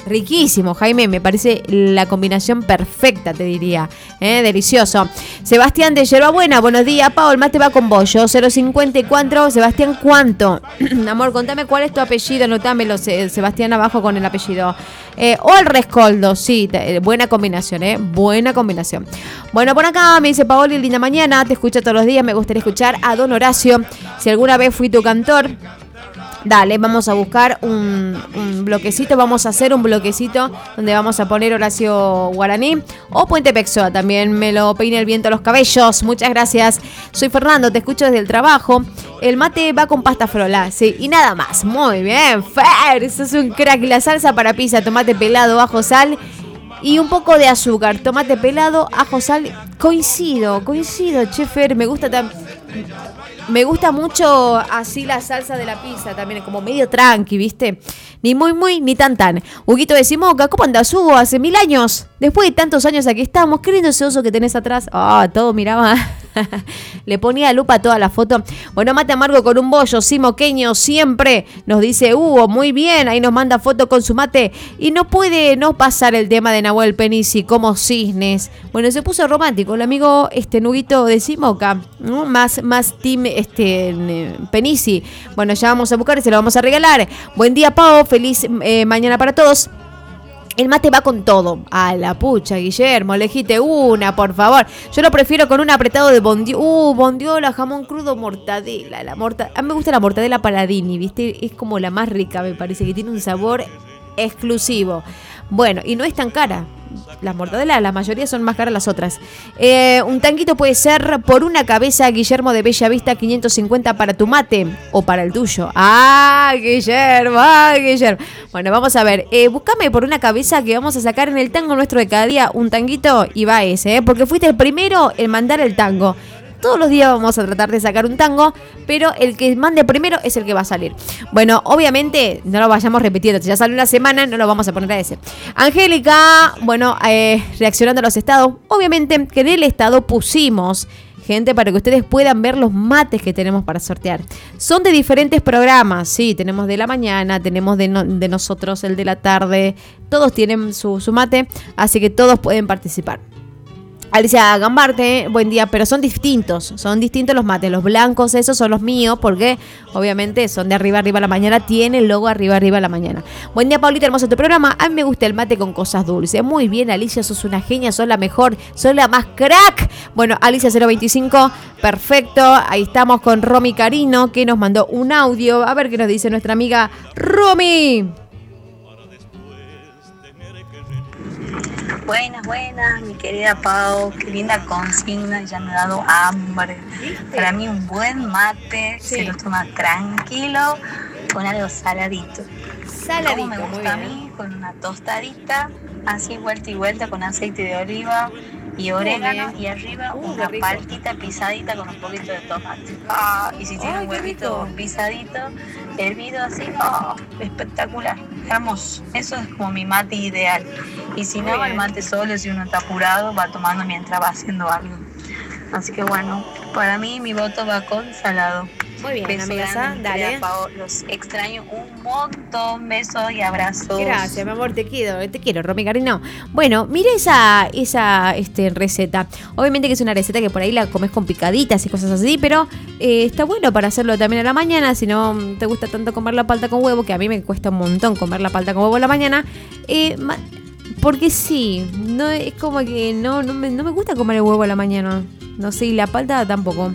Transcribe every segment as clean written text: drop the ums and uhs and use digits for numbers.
Riquísimo, Jaime, me parece la combinación perfecta, te diría. Delicioso. Sebastián de Yerbabuena, buenos días, Pau, el mate va con bollo, 054. Sebastián, ¿cuánto? Amor, contame cuál es tu apellido, anotámelo, Sebastián, abajo con el apellido. O el rescoldo, sí, buena combinación, buena combinación. Bueno, por acá me dice Paoli, linda mañana, te escucho todos los días, me gustaría escuchar a Don Horacio. Si alguna vez fui tu cantor, dale, vamos a buscar un bloquecito, vamos a hacer un bloquecito donde vamos a poner Horacio Guaraní o Puente Pexoa, también me lo peine el viento a los cabellos, muchas gracias. Soy Fernando, te escucho desde el trabajo, el mate va con pasta frola, sí, y nada más, muy bien, Fer, eso es un crack, la salsa para pizza, tomate pelado, ajo, sal y un poco de azúcar, tomate pelado, ajo, sal, coincido, che Fer, me gusta mucho así la salsa de la pizza también, como medio tranqui, ¿viste? Ni muy, ni tan. Huguito de Simoca, ¿cómo andás, Hugo? Hace 1000 años. Después de tantos años aquí estamos. Qué lindo ese oso que tenés atrás. Todo miraba. Le ponía lupa a toda la foto. Bueno, mate amargo con un bollo, simoqueño siempre. Nos dice Hugo, muy bien. Ahí nos manda foto con su mate. Y no puede no pasar el tema de Nahuel Penisi como cisnes. Bueno, se puso romántico el amigo Huguito de Simoca, ¿no? Más team Penisi. Bueno, ya vamos a buscar y se lo vamos a regalar. Buen día, Pau. Feliz mañana para todos. El mate va con todo. A la pucha, Guillermo, elegite una, por favor. Yo lo prefiero con un apretado de bondiola, jamón crudo, mortadela. A mí me gusta la mortadela Paladini, ¿viste? Es como la más rica, me parece, que tiene un sabor exclusivo. Bueno, y no es tan cara. Las mortadelas, la mayoría son más caras las otras. Un tanguito puede ser por una cabeza, Guillermo de Bella Vista, 550 para tu mate o para el tuyo. Guillermo. Bueno, vamos a ver. Búscame por una cabeza que vamos a sacar en el tango nuestro de cada día un tanguito y va ese, porque fuiste el primero en mandar el tango. Todos los días vamos a tratar de sacar un tango, pero el que mande primero es el que va a salir. Bueno, obviamente no lo vayamos repitiendo. Si ya salió una semana, no lo vamos a poner a ese. Angélica, bueno, reaccionando a los estados. Obviamente que en el estado pusimos, gente, para que ustedes puedan ver los mates que tenemos para sortear. Son de diferentes programas, sí, tenemos de la mañana, tenemos de nosotros, el de la tarde. Todos tienen su mate, así que todos pueden participar. Alicia Gambarte, buen día, pero son distintos los mates, los blancos, esos son los míos, porque obviamente son de arriba a la mañana, tiene el logo arriba a la mañana. Buen día, Paulita, hermoso tu programa, a mí me gusta el mate con cosas dulces. Muy bien, Alicia, sos una genia, sos la mejor, sos la más crack. Bueno, Alicia 025, perfecto, ahí estamos con Romy Carino, que nos mandó un audio, a ver qué nos dice nuestra amiga Romy. Buenas, mi querida Pau, qué linda consigna, ya me ha dado hambre. Para mí un buen mate, sí, se lo toma tranquilo, con algo saladito. Como me gusta a mí, con una tostadita, así vuelta y vuelta, con aceite de oliva y orégano, y arriba una paltita pisadita con un poquito de tomate. Y si tiene un huevito pisadito, hervido así, espectacular, hermoso. Eso es como mi mate ideal. Y si no, el mate solo, si uno está apurado, va tomando mientras va haciendo algo. Así que bueno, para mí mi voto va con salado. Muy bien, amiga, dale. Los extraño un montón, besos y abrazos. Gracias, mi amor, te quiero, Romy Carino. Bueno, mira esa receta. Obviamente que es una receta que por ahí la comes con picaditas y cosas así, pero está bueno para hacerlo también a la mañana. Si no te gusta tanto comer la palta con huevo, que a mí me cuesta un montón comer la palta con huevo a la mañana, porque sí, no es como que no me gusta comer el huevo a la mañana. No sé, y la palta tampoco.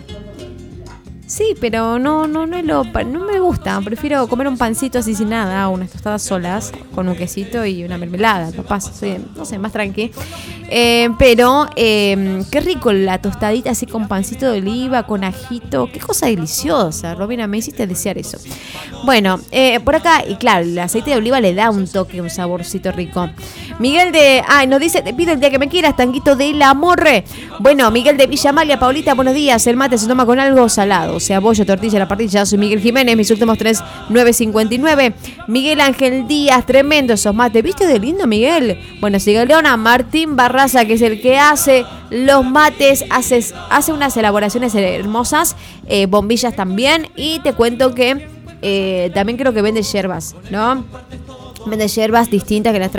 Sí, pero no me gusta. Prefiero comer un pancito así sin nada, unas tostadas solas, con un quesito y una mermelada, capaz. Soy, no sé, más tranqui. Pero qué rico la tostadita así con pancito de oliva, con ajito. Qué cosa deliciosa, Robina, me hiciste desear eso. Bueno, por acá, y claro, el aceite de oliva le da un toque, un saborcito rico. Miguel nos dice, te pido el día que me quieras, tanguito del amor. Bueno, Miguel de Villa Amalia, Paulita, buenos días. El mate se toma con algo salado, o sea, bollo, tortilla, la parrilla. Soy Miguel Jiménez, mis últimos 3, 959. Miguel Ángel Díaz, tremendo esos mates. ¿Viste de lindo, Miguel? Bueno, sigue Leona. Martín Barraza, que es el que hace los mates, hace unas elaboraciones hermosas, bombillas también. Y te cuento que también creo que vende yerbas, ¿no? Vende yerbas distintas que las trae